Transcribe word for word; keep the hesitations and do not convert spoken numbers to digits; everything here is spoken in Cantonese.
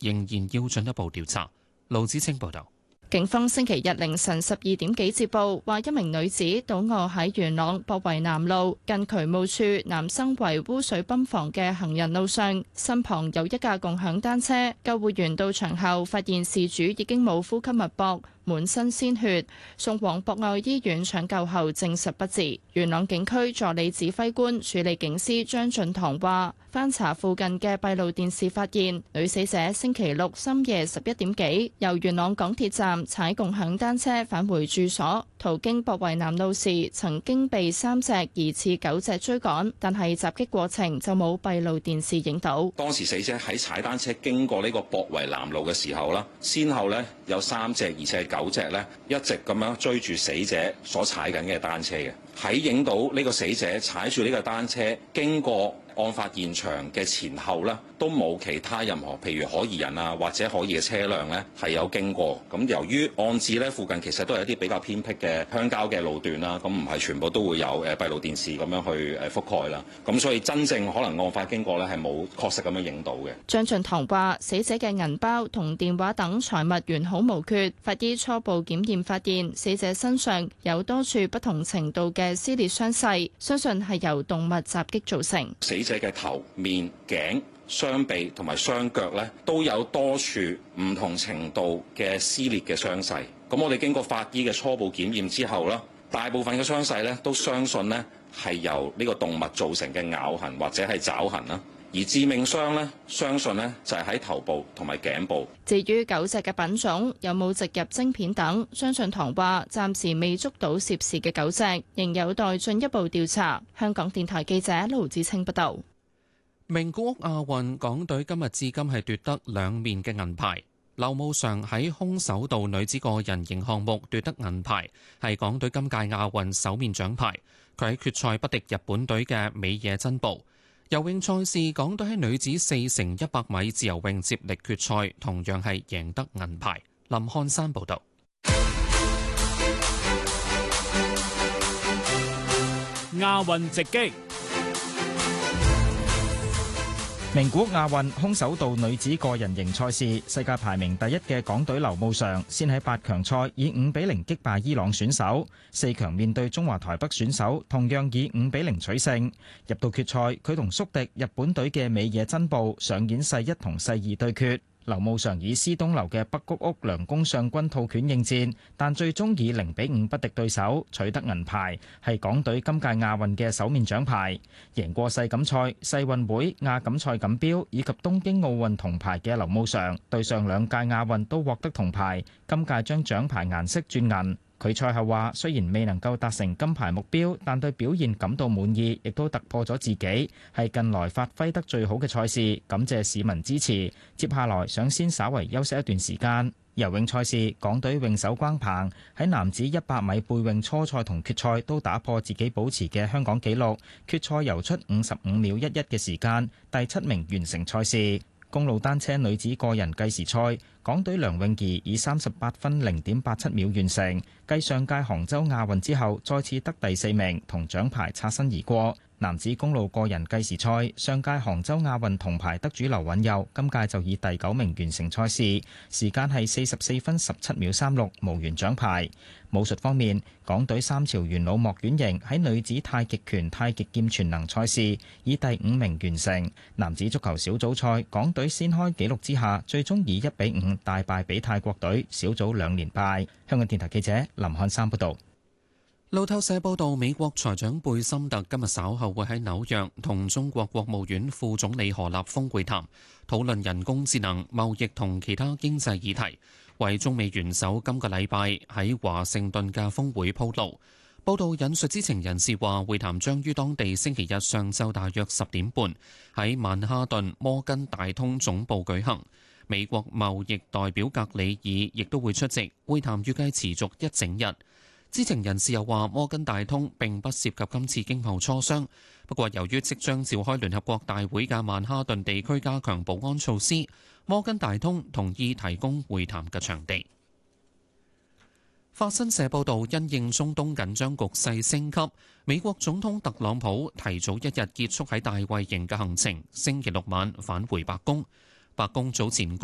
仍然要進一步調查。盧子清報導。 警方星期日凌晨十二點幾接報，話一名女子倒卧喺元朗博圍南路近渠務處南生圍污水泵房嘅行人路上，身旁有一架共享單車。救護員到場後發現事主已經冇呼吸脈搏，滿身鮮血，送往博愛醫院搶救後證實不治。元朗警區助理指揮官處理警司張俊堂話，翻查附近嘅閉路電視，發現女死者星期六深夜十一點幾由元朗港鐵站踩共享單車返回住所，途經博圍南路時曾經被三隻疑似狗隻追趕，但係襲擊過程就冇閉路電視影到。 當時死者喺踩單車經過呢個博圍南路嘅時候啦，先後咧有三隻而且係狗隻咧一直咁樣追住死者所踩緊嘅單車嘅，喺影到呢個死者踩住呢個單車經過案發現場嘅前後呢，都冇其他任何譬如可疑人啊或者可疑嘅車輛呢係有經過。咁由於案址呢附近其實都係一啲比較偏僻嘅鄉郊嘅路段啦，咁唔係全部都會有誒閉路電視咁樣去誒覆蓋啦。咁所以真正可能案發經過呢係冇確實咁樣影到嘅。 張俊堂話：死者嘅銀包同電話等財物完好無缺。法醫初步檢驗發現，死者身上有多處不同程度嘅撕裂傷勢，相信係由動物襲擊造成。 死者嘅頭、面、頸、雙臂同埋雙腳咧，都有多處唔同程度嘅撕裂嘅傷勢。咁我哋經過法醫嘅初步檢驗之後啦，大部分嘅傷勢咧都相信咧係由呢個動物造成嘅咬痕或者係爪痕啦。而致命傷呢，相信呢就係喺頭部同埋頸部。 至於狗隻嘅品種有冇植入晶片等，張俊堂話暫時未捉到涉事嘅狗隻，仍有待進一步調查。香港電台記者盧子清報道。 名古屋亞運，港隊今日至今係奪得兩面嘅銀牌。劉慕裳喺空手道女子個人型項目奪得銀牌，係港隊今屆亞運首面獎牌。佢喺決賽不敵日本隊嘅美野真步。游泳賽事，港隊喺女子四乘一百米自由泳接力決賽，同樣係贏得銀牌。林漢山報導。 亞運直擊。 名古屋亞運空手道女子個人型賽事，世界排名第一嘅港隊劉慕裳先喺八強賽以五比零擊敗伊朗選手，四強面對中華台北選手，同樣以五比零取勝。入到決賽，佢同宿敵日本隊嘅美野真步上演世一同世二對決。劉慕裳以施東流嘅北谷屋梁公上軍套拳應戰，但最終以零比五不敵對手，取得銀牌，係港隊今屆亞運嘅首面獎牌。贏過世錦賽、世運會、亞錦賽錦標以及東京奧運銅牌嘅劉慕裳，對上兩屆亞運都獲得銅牌，今屆將獎牌顏色轉銀。佢賽後話：雖然未能夠達成金牌目標，但對表現感到滿意，亦都突破咗自己，係近來發揮得最好嘅賽事。感謝市民支持，接下來想先稍為休息一段時間。游泳賽事，港隊泳手關鵬喺男子一百米背泳初賽同決賽都打破自己保持嘅香港紀錄，決賽游出五十五秒一一嘅時間，第七名完成賽事。公路單車女子個人計時賽，港隊梁詠儀以三十八分零點八七秒完成，繼上屆杭州亞運之後再次得第四名，同獎牌擦身而過。男子公路個人計時賽，上屆杭州亞運銅牌得主劉允祐，今屆就以第九名完成賽事，時間係四十四分十七秒三六，無緣獎牌。武術方面，港隊三朝元老莫婉瑩喺女子太極拳太極劍全能賽事以第五名完成。男子足球小組賽，港隊先開紀錄之下，最終以一比五大敗俾泰國隊，小組兩連敗。香港電台記者林漢山報道。 路透社報道，美國財長貝森特今日稍後會喺紐約同中國國務院副總理何立峰會談，討論人工智能、貿易同其他經濟議題，為中美元首今個禮拜喺華盛頓嘅峰會鋪路。報道引述知情人士話，會談將於當地星期日上晝大約十點半喺曼哈頓摩根大通總部舉行。美國貿易代表格里爾亦都會出席，會談預計持續一整日。知情人士又話，摩根大通並不涉及今次經貿磋商，不過由於即將召開聯合國大會嘅曼哈頓地區加強保安措施，摩根大通同意提供會談嘅場地。法新社報導，因應中東緊張局勢升級，美國總統特朗普提早一日結束喺大衛營嘅行程，星期六晚返回白宮。白宮早前